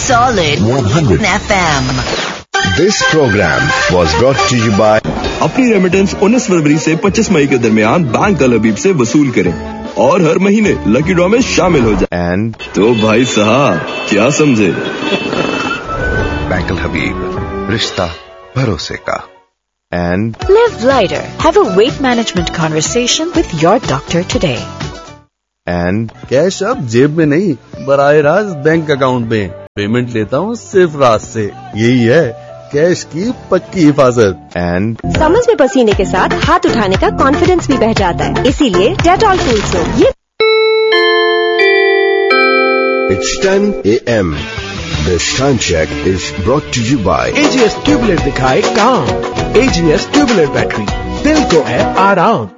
Solid 100 FM. This program was brought to you by अपनी remittance 19 फरवरी से 25 मई के दरमियान बैंक अल हबीब से वसूल करें और हर महीने लकी ड्रॉ में शामिल हो जाए। एंड तो भाई साहब क्या समझे? बैंक अल हबीब, रिश्ता भरोसे का। And live lighter. Have a weight management conversation with your doctor today. And cash अब जेब में नहीं, बराह रास्त बैंक अकाउंट में। पेमेंट लेता हूँ सिर्फ रात से। यही है कैश की पक्की हिफाजत। And समझ में पसीने के साथ हाथ उठाने का कॉन्फिडेंस भी बह जाता है, इसीलिए Dettol cool soap. it's 10 a.m. This time check is brought to you by AGS tubeless दिखाए काम। AGS ट्यूबलेट बैटरी, दिल को है आराम।